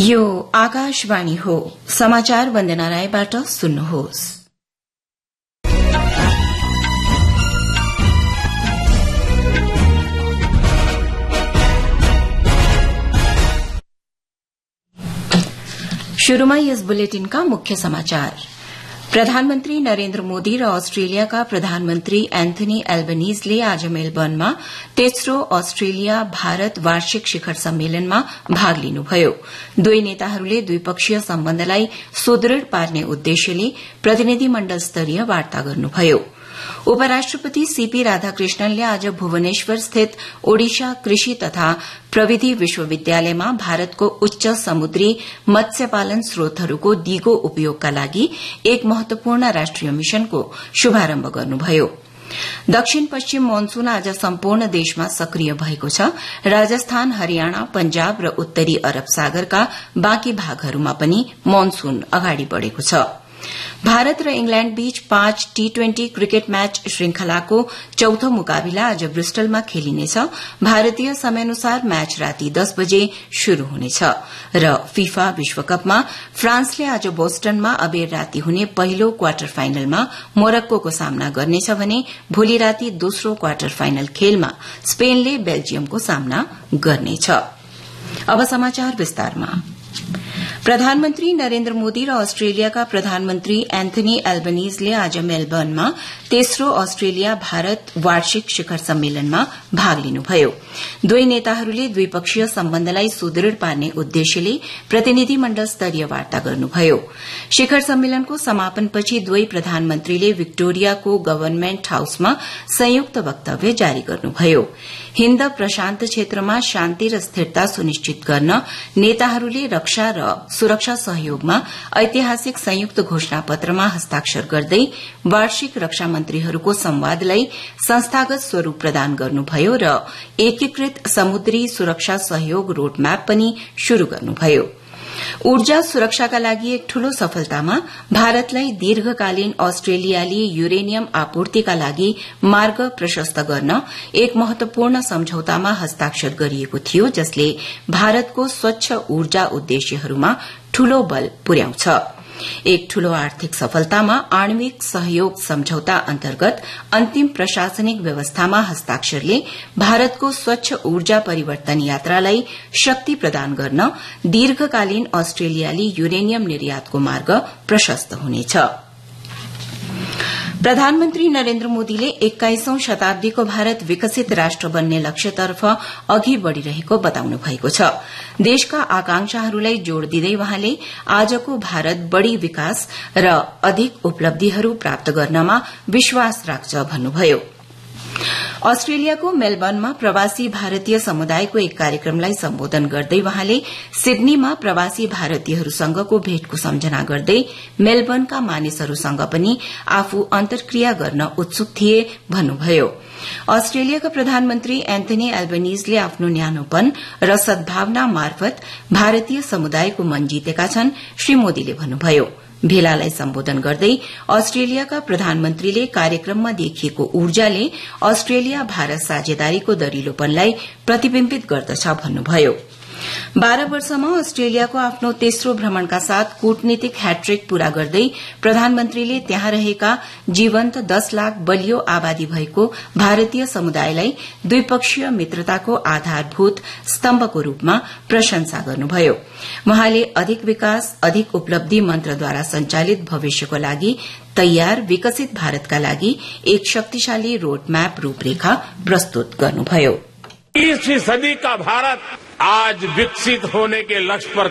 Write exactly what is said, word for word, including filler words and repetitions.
यो आकाशवाणी हो। समाचार वन्दना रायबाट सुन्नुहोस्। शुरूमा यस बुलेटिनका मुख्य समाचार। प्रधानमन्त्री नरेन्द्र मोदी र अस्ट्रेलियाका प्रधानमन्त्री एन्थनी एल्बनीजले आज मेलबर्नमा तेस्रो अस्ट्रेलिया भारत वार्षिक शिखर सम्मेलनमा भाग लिनुभयो। दुवै नेताहरूले द्विपक्षीय सम्बन्धलाई सुदृढ़ पार्ने उद्देश्यले प्रतिनिधिमण्डल स्तरीय वार्ता गर्नुभयो। उपराष्ट्रपति सीपी राधाकृष्णनले आज भुवनेश्वर स्थित ओडिशा कृषि तथा प्रविधि विश्वविद्यालयमा भारतको उच्च समुद्री मत्स्यपालन स्रोतहरूको दिगो उपयोगका लागि एक महत्वपूर्ण राष्ट्रिय मिशनको शुभारम्भ गर्नुभयो। दक्षिण पश्चिम मनसून आज सम्पूर्ण देशमा सक्रिय भएको छ। राजस्थान, हरियाणा, पंजाब र उत्तरी अरब सागरका बाँकी भागहरूमा पनि मनसून अगाडि बढ़ेको छ। भारत र इंग्ल्याण्ड बीच पाँच टी ट्वेन्टी क्रिकेट मैच श्रृंखलाको चौथो मुकाबिला आज ब्रिस्टलमा खेलिनेछ। भारतीय समयानुसार मैच राति दस बजे शुरू हुनेछ र फीफा विश्वकपमा फ्रान्सले आज बोस्टनमा अबेर राति हुने पहिलो क्वार्टर फाइनलमा मोरक्कोको सामना गर्नेछ भने भोलि राति दोस्रो क्वार्टर फाइनल खेलमा स्पेनले बेल्जियमको सामना गर्नेछ। अब समाचार विस्तारमा। प्रधानमन्त्री नरेन्द्र मोदी र अस्ट्रेलियाका प्रधानमन्त्री एन्थनी एल्बनीजले आज मेलबर्नमा तेस्रो अस्ट्रेलिया भारत वार्षिक शिखर सम्मेलनमा भाग लिनुभयो। दुवै नेताहरूले द्विपक्षीय सम्बन्धलाई सुदृढ़ पार्ने उद्देश्यले प्रतिनिधिमण्डल स्तरीय वार्ता गर्नुभयो। शिखर सम्मेलनको समापनपछि दुवै प्रधानमन्त्रीले विक्टोरियाको गभर्नमेन्ट हाउसमा संयुक्त वक्तव्य जारी गर्नुभयो। हिन्द प्रशान्त क्षेत्रमा शान्ति र स्थिरता सुनिश्चित गर्न नेताहरूले रक्षा र सुरक्षा सहयोगमा ऐतिहासिक संयुक्त घोषणापत्रमा हस्ताक्षर गर्दै वार्षिक रक्षा मन्त्रीहरूको संवादलाई संस्थागत स्वरूप प्रदान गर्नुभयो र एकीकृत समुद्री सुरक्षा सहयोग रोडम्याप पनि शुरू गर्नुभयो। ऊर्जा सुरक्षाका लागि एक ठूलो सफलतामा भारतलाई दीर्घकालीन अस्ट्रेलियाली युरेनियम आपूर्तिका लागि मार्ग प्रशस्त गर्न एक महत्वपूर्ण सम्झौतामा हस्ताक्षर गरिएको थियो, जसले भारतको स्वच्छ ऊर्जा उद्देश्यहरूमा ठूलो बल पुर्याउँछ। एक ठूलो आर्थिक सफलतामा आणविक सहयोग सम्झौता अन्तर्गत अन्तिम प्रशासनिक व्यवस्थामा हस्ताक्षरले भारतको स्वच्छ ऊर्जा परिवर्तन यात्रालाई शक्ति प्रदान गर्न दीर्घकालीन अस्ट्रेलियाली युरेनियम निर्यातको मार्ग प्रशस्त हुनेछ। प्रधानमन्त्री नरेन्द्र मोदीले एक्काइसौं शताब्दीको भारत विकसित राष्ट्र बन्ने लक्ष्यतर्फ अघि बढ़िरहेको बताउनु भएको छ। देशका आकांक्षाहरूलाई जोड़ दिँदै वहाँले आजको भारत बढ़ी विकास र अधिक उपलब्धिहरू प्राप्त गर्नमा विश्वास राख्छ भन्नुभयो। अस्ट्रेलियाको मेलबर्नमा प्रवासी भारतीय समुदायको एक कार्यक्रमलाई सम्बोधन गर्दै वहाँले सिडनीमा प्रवासी भारतीयहरूसँगको भेटको सम्झना गर्दै मेलबर्नका मानिसहरूसँग पनि आफू अन्तर्क्रिया गर्न उत्सुक थिए भन्नुभयो। अस्ट्रेलियाका प्रधानमन्त्री एन्थनी एल्बनीजले आफ्नो न्यानोपन र सद्भावना मार्फत भारतीय समुदायको मन जितेका छन्, श्री मोदीले भन्नुभयो। भेलालाई सम्बोधन गर्दै अस्ट्रेलियाका प्रधानमन्त्रीले कार्यक्रममा देखिएको ऊर्जाले अस्ट्रेलिया भारत साझेदारीको दरिलोपनलाई प्रतिबिम्बित गर्दछ भन्नुभयो। बाह्र वर्षमा अस्ट्रेलियाको आफ्नो तेस्रो भ्रमणका साथ कूटनीतिक ह्याट्रिक पूरा गर्दै प्रधानमन्त्रीले त्यहाँ रहेका जीवन्त दस लाख बलियो आबादी भएको भारतीय समुदायलाई द्विपक्षीय मित्रताको आधारभूत स्तम्भको रूपमा प्रशंसा गर्नुभयो। वहाँले अधिक विकास, अधिक उपलब्धि मन्त्रद्वारा संचालित भविष्यको लागि तयार विकसित भारतका लागि एक शक्तिशाली रोडम्याप रूपरेखा प्रस्तुत गर्नुभयो। इक्कीसवीं सदी का भारत आज विकसित होने के लक्ष्य पर